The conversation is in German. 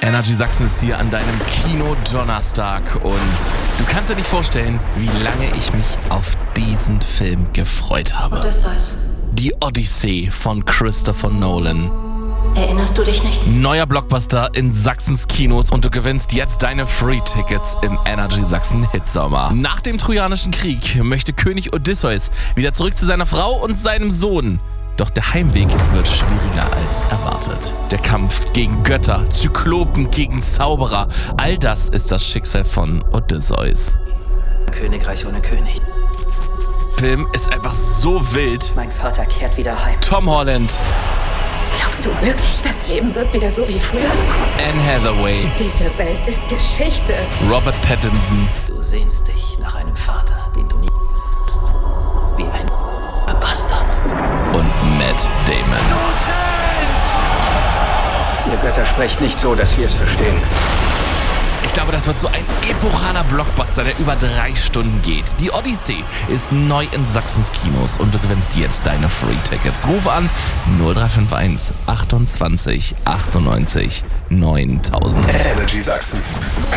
Energy Sachsen ist hier an deinem Kino-Donnerstag und du kannst dir nicht vorstellen, wie lange ich mich auf diesen Film gefreut habe. Odysseus. Die Odyssee von Christopher Nolan. Erinnerst du dich nicht? Neuer Blockbuster in Sachsens Kinos und du gewinnst jetzt deine Free-Tickets im Energy Sachsen Hitsommer. Nach dem Trojanischen Krieg möchte König Odysseus wieder zurück zu seiner Frau und seinem Sohn. Doch der Heimweg wird schwieriger als erwartet. Der Kampf gegen Götter, Zyklopen gegen Zauberer, all das ist das Schicksal von Odysseus. Königreich ohne König. Film ist einfach so wild. Mein Vater kehrt wieder heim. Tom Holland, Glaubst du wirklich, das Leben wird wieder so wie früher? Anne Hathaway, Diese Welt ist Geschichte. Robert Pattinson, Du sehnst dich nach einem Vater, den du nie hast. Wie ein Bastard. und Matt Damon. Ihr Götter sprecht nicht so, dass wir es verstehen. Ich glaube, das wird so ein epochaler Blockbuster, der über 3 Stunden geht. Die Odyssee ist neu in Sachsens Kinos und du gewinnst jetzt deine Free-Tickets. Ruf an 0351 28 98 9000. Energy Sachsen.